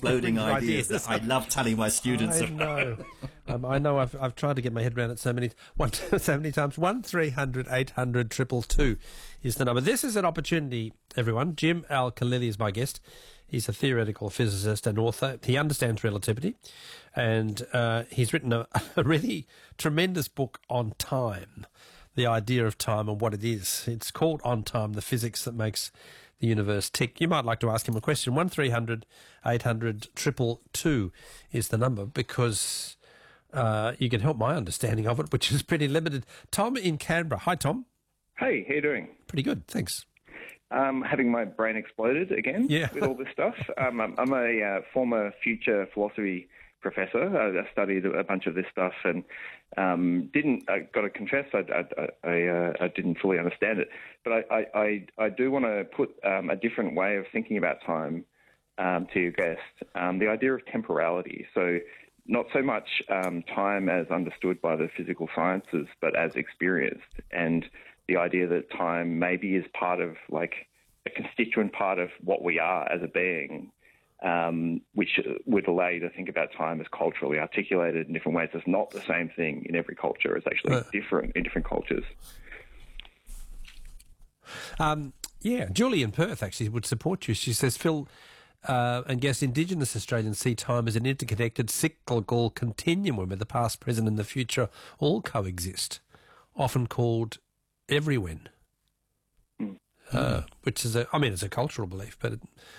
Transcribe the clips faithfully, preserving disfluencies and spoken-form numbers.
exploding ideas, ideas that I love telling my students. I know. um, I know. I've I've tried to get my head around it so many one so many times. One three hundred eight hundred triple two is the number. This is an opportunity, everyone. Jim Al-Khalili is my guest. He's a theoretical physicist and author. He understands relativity, and uh, he's written a, a really tremendous book on time, the idea of time and what it is. It's called On Time, the physics that makes the universe tick. You might like to ask him a question. One three hundred eight hundred triple two is the number, because uh, you can help my understanding of it, which is pretty limited. Tom in Canberra. Hi, Tom. Hey, how you doing? Pretty good, thanks. Um, having my brain exploded again yeah. with all this stuff. Um, I'm, I'm a uh, former future philosophy professor. I, I studied a bunch of this stuff and um, didn't. I got to confess, I, I, I, uh, I didn't fully understand it. But I, I, I do want to put um, a different way of thinking about time um, to your guest. Um, the idea of temporality. So not so much um, time as understood by the physical sciences, but as experienced, and the idea that time maybe is part of, like, a constituent part of what we are as a being, um, which would allow you to think about time as culturally articulated in different ways. It's not the same thing in every culture. It's actually uh, different in different cultures. Um, yeah, Julie in Perth actually would support you. She says, Phil uh, and guess Indigenous Australians see time as an interconnected cyclical continuum where the past, present and the future all coexist, often called everywhen, mm. uh, which is a, I mean, it's a cultural belief, but it,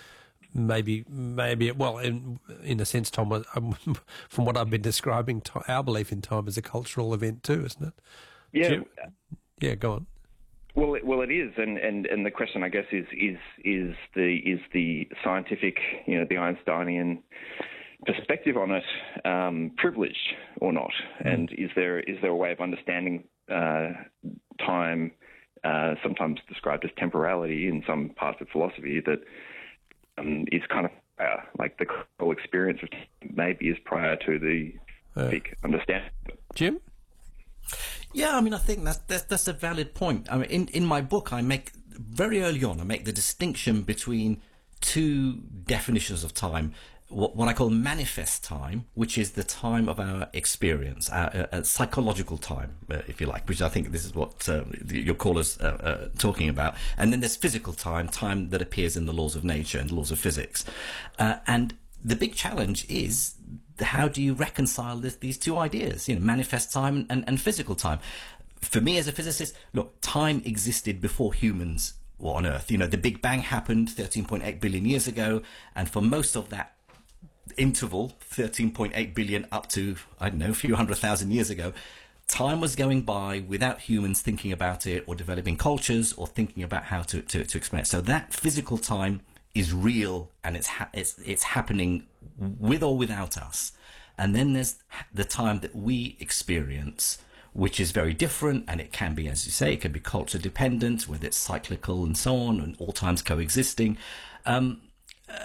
maybe, maybe, well, in, in a sense, Tom, um, from what I've been describing, to, our belief in time is a cultural event too, isn't it? Yeah. Jim? Yeah, go on. Well, it, well, it is, and, and, and the question, I guess, is is is the is the scientific, you know, the Einsteinian perspective on it um, privileged or not, mm. and is there is there a way of understanding uh, time, uh, sometimes described as temporality in some parts of philosophy, that um, is kind of uh, like the whole experience of time maybe is prior to the uh, peak understanding. Jim? Yeah, I mean, I think that's, that's, that's a valid point. I mean, in, in my book, I make, very early on, I make the distinction between two definitions of time. What, what I call manifest time, which is the time of our experience, our, uh, uh, psychological time, uh, if you like, which I think this is what uh, your caller's uh, uh, talking about. And then there's physical time, time that appears in the laws of nature and the laws of physics. Uh, and the big challenge is, how do you reconcile this, these two ideas, you know, manifest time and, and physical time? For me as a physicist, look, time existed before humans were on Earth. You know, the Big Bang happened thirteen point eight billion years ago, and for most of that interval, thirteen point eight billion up to, I don't know, a few hundred thousand years ago, time was going by without humans thinking about it or developing cultures or thinking about how to, to, to explain it. So that physical time is real, and it's, ha- it's it's happening with or without us. And then there's the time that we experience, which is very different, and it can be, as you say, it can be culture dependent, whether it's cyclical and so on, and all times coexisting. Um, uh,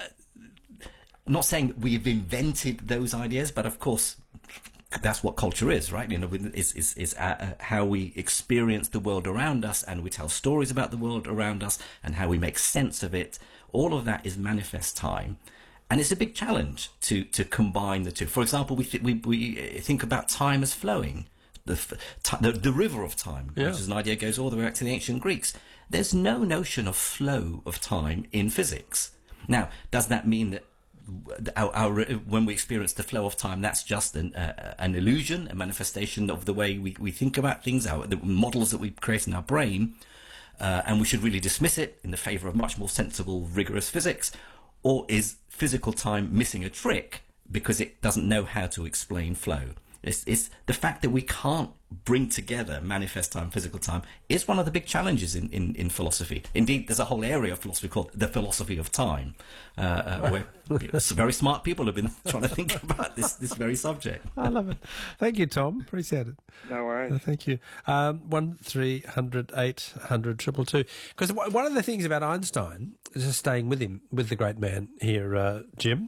I'm not saying that we've invented those ideas, but of course, that's what culture is, right? You know, is is is uh, how we experience the world around us, and we tell stories about the world around us, and how we make sense of it. All of that is manifest time, and it's a big challenge to to combine the two. For example, we th- we we think about time as flowing, the the, the river of time, yeah. which is an idea that goes all the way back to the ancient Greeks. There's no notion of flow of time in physics. Now, does that mean that Our, our, when we experience the flow of time, that's just an, uh, an illusion, a manifestation of the way we, we think about things, our, the models that we create in our brain, uh, and we should really dismiss it in the favour of much more sensible, rigorous physics? Or is physical time missing a trick because it doesn't know how to explain flow? It's, it's the fact that we can't bring together manifest time, physical time, is one of the big challenges in, in, in philosophy. Indeed, there's a whole area of philosophy called the philosophy of time, uh, uh, where very smart people have been trying to think about this this very subject. I love it. Thank you, Tom. Appreciate it. No worries. Uh, thank you. Um, one three hundred eight hundred triple two. Because one of the things about Einstein, just staying with him, with the great man here, uh, Jim,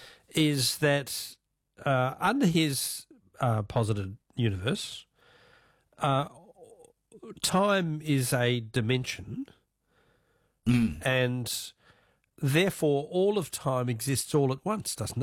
is that uh, under his uh, posited universe, uh, time is a dimension, mm. and therefore all of time exists all at once, doesn't it?